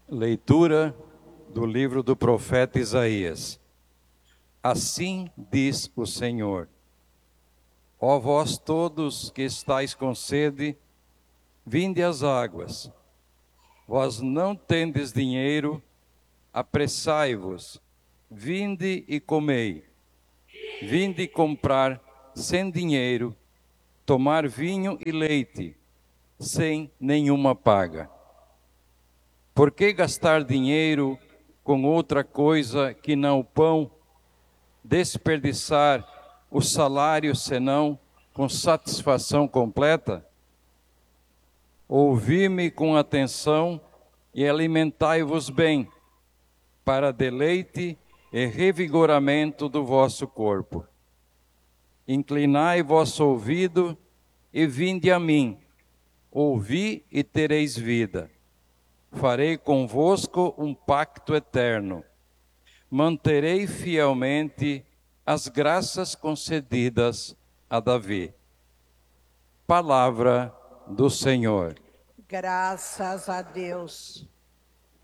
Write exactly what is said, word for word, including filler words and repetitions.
Leitura do livro do profeta Isaías. Assim diz o Senhor: ó vós todos que estáis com sede, vinde às águas. Vós não tendes dinheiro, apressai-vos, vinde e comei. Vinde comprar sem dinheiro, tomar vinho e leite, sem nenhuma paga. Por que gastar dinheiro com outra coisa que não o pão? Desperdiçar o salário senão com satisfação completa? Ouvi-me com atenção e alimentai-vos bem, para deleite e revigoramento do vosso corpo. Inclinai vosso ouvido e vinde a mim, ouvi e tereis vida. Farei convosco um pacto eterno. Manterei fielmente as graças concedidas a Davi. Palavra do Senhor. Graças a Deus.